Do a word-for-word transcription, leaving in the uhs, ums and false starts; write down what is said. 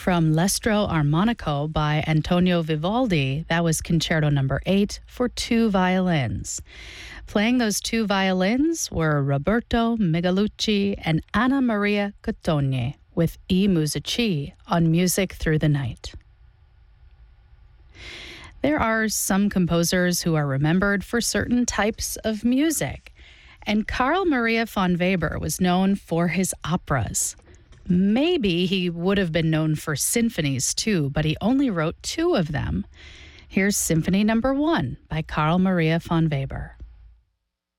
From L'Estro Armonico by Antonio Vivaldi, that was Concerto Number eight for two violins. Playing those two violins were Roberto Migalucci and Anna Maria Cottoni with I Musici on Music Through the Night. There are some composers who are remembered for certain types of music, and Carl Maria von Weber was known for his operas. Maybe he would have been known for symphonies too, but he only wrote two of them. Here's Symphony Number One by Carl Maria von Weber.